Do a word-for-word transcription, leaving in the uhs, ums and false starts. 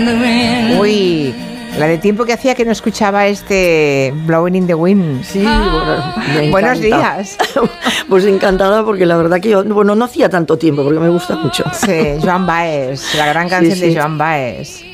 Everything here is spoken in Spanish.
Uy, la de tiempo que hacía que no escuchaba este Blowing in the Wind. Sí, bueno, me Buenos encanta. días. Pues encantada porque la verdad que yo, bueno, no hacía tanto tiempo porque me gusta mucho. Sí, Joan Baez, la gran canción Sí, sí. de Joan Baez.